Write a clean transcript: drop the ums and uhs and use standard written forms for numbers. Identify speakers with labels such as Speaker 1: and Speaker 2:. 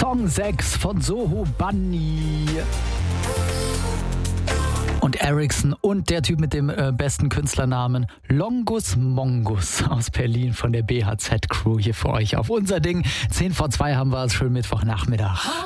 Speaker 1: Song 6 von Soho Bunny und Ericsson und der Typ mit dem besten Künstlernamen Longus Mongus aus Berlin von der BHZ Crew hier für euch auf unser Ding. 10 vor 2 haben wir es, schönen Mittwochnachmittag.